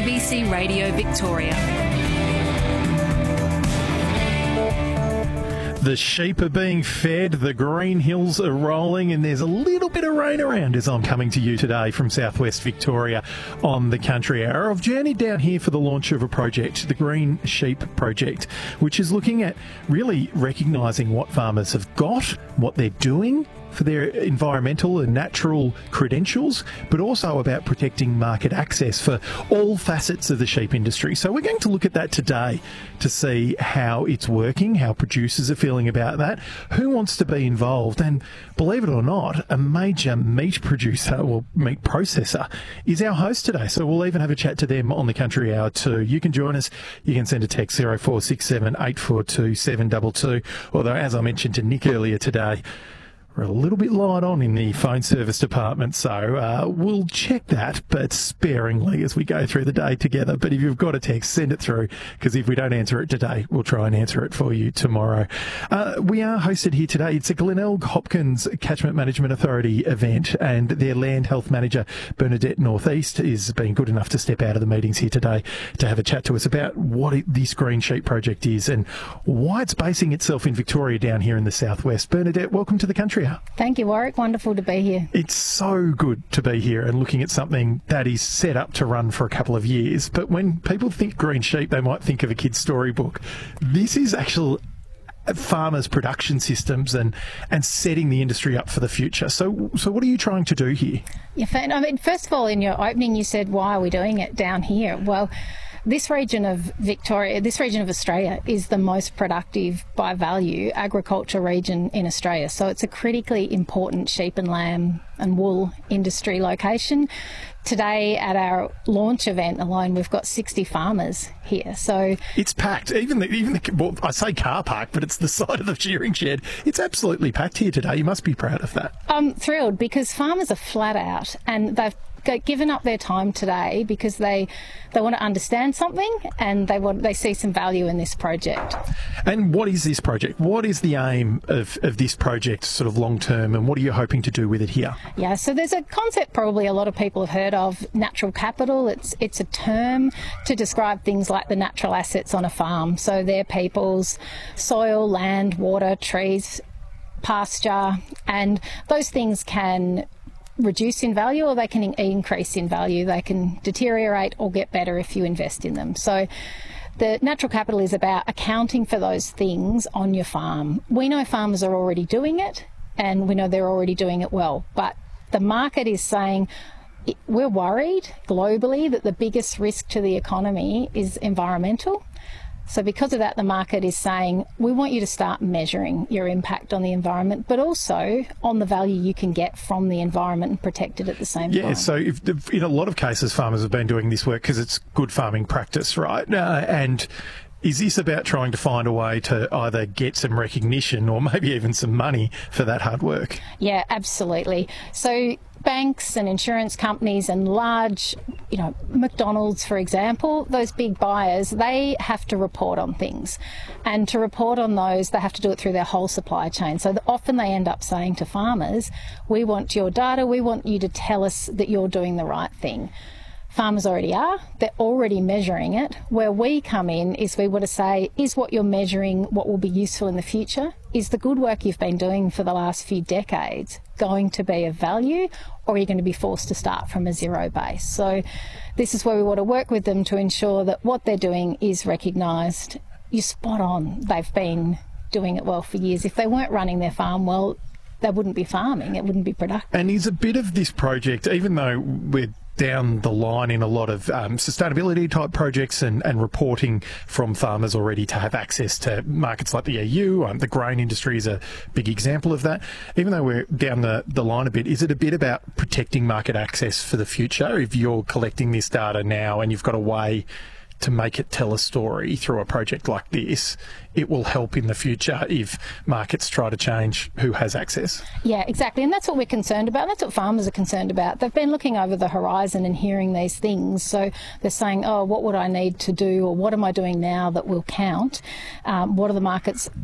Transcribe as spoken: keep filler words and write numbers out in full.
B C Radio Victoria. The sheep are being fed, the green hills are rolling, and there's a little bit of rain around as I'm coming to you today from southwest Victoria on the Country Hour. I've journeyed down here for the launch of a project, the Green Sheep Project, which is looking at really recognising what farmers have got, what they're doing for their environmental and natural credentials, but also about protecting market access for all facets of the sheep industry. So we're going to look at that today to see how it's working, how producers are feeling about that, who wants to be involved, and believe it or not, a major meat producer or meat processor is our host today. So we'll even have a chat to them on the Country Hour too. You can join us. You can send a text zero four six seven, eight four two, seven two two, although as I mentioned to Nick earlier today, we're a little bit light on in the phone service department, so uh, we'll check that, but sparingly as we go through the day together. But if you've got a text, send it through, because if we don't answer it today, we'll try and answer it for you tomorrow. Uh, we are hosted here today. It's a Glenelg Hopkins Catchment Management Authority event, and their Land Health Manager, Bernadette Northeast, is being good enough to step out of the meetings here today to have a chat to us about what it, this Green Sheep Project is and why it's basing itself in Victoria down here in the southwest. Bernadette, welcome to the Country Hour. Thank you, Warwick. Wonderful to be here. It's so good to be here and looking at something that is set up to run for a couple of years. But when people think green sheep, they might think of a kid's storybook. This is actual farmers' production systems and, and setting the industry up for the future. So, so what are you trying to do here? Yeah, I mean, first of all, in your opening, you said, why are we doing it down here? Well, this region of Victoria, this region of Australia is the most productive by value agriculture region in Australia. So it's a critically important sheep and lamb and wool industry location. Today at our launch event alone, we've got sixty farmers here. So it's packed. Even the, even the, well, I say car park, but it's the side of the shearing shed. It's absolutely packed here today. You must be proud of that. I'm thrilled because farmers are flat out and they've given up their time today because they they want to understand something and they want they see some value in this project. And what is this project? What is the aim of, of this project sort of long term, and what are you hoping to do with it here? Yeah, so there's a concept probably a lot of people have heard of, natural capital. It's it's a term to describe things like the natural assets on a farm. So they're people's soil, land, water, trees, pasture, and those things can reduce in value or they can in- increase in value. They can deteriorate or get better if you invest in them. So the natural capital is about accounting for those things on your farm. We know farmers are already doing it and we know they're already doing it well, but the market is saying we're worried globally that the biggest risk to the economy is environmental. So because of that, the market is saying, we want you to start measuring your impact on the environment, but also on the value you can get from the environment and protect it at the same yeah, time. Yeah, so if, in a lot of cases, farmers have been doing this work because it's good farming practice, right? Uh, and is this about trying to find a way to either get some recognition or maybe even some money for that hard work? Yeah, absolutely. So banks and insurance companies and large, you know, McDonald's, for example, those big buyers, they have to report on things. And to report on those, they have to do it through their whole supply chain. So often they end up saying to farmers, we want your data, we want you to tell us that you're doing the right thing. Farmers already are, they're already measuring it. Where we come in is we want to say, is what you're measuring what will be useful in the future? Is the good work you've been doing for the last few decades going to be of value, or are you going to be forced to start from a zero base? So this is where we want to work with them to ensure that what they're doing is recognised. You're spot on. They've been doing it well for years. If they weren't running their farm well, they wouldn't be farming. It wouldn't be productive. And is a bit of this project, even though we're down the line in a lot of um, sustainability type projects and, and reporting from farmers already to have access to markets like the E U. Um, the grain industry is a big example of that. Even though we're down the, the line a bit, is it a bit about protecting market access for the future? If you're collecting this data now and you've got a way to make it tell a story through a project like this, it will help in the future if markets try to change who has access. Yeah, exactly. And that's what we're concerned about. That's what farmers are concerned about. They've been looking over the horizon and hearing these things. So they're saying, oh, what would I need to do, or what am I doing now that will count? Um, what are the markets